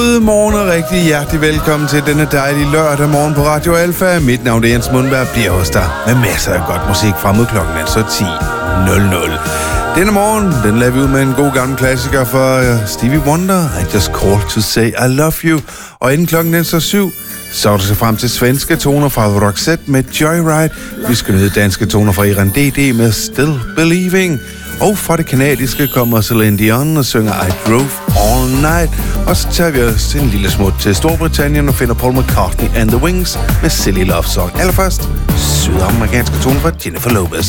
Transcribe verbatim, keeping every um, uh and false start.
Godmorgen og rigtig hjertelig velkommen til denne dejlige lørdag morgen på Radio Alfa. Mit navn er Jens Mundberg, bliver hos dig med masser af godt musik frem mod klokken altså ti nul nul. Denne morgen, den lader vi ud med en god gammel klassiker for Stevie Wonder, I Just Called to Say I Love You. Og inden klokken er så syv, så er du så frem til svenske toner fra Roxette med Joyride. Vi skal nyde danske toner fra Irene D D med Still Believing. Og fra det kanadiske kommer Celine Dion og synger I Drove All Night. Og så tager vi os en lille smut til Storbritannien og finder Paul McCartney and the Wings med Silly Love Song. Allerførst, sydamerikanske toner fra Jennifer Lopez.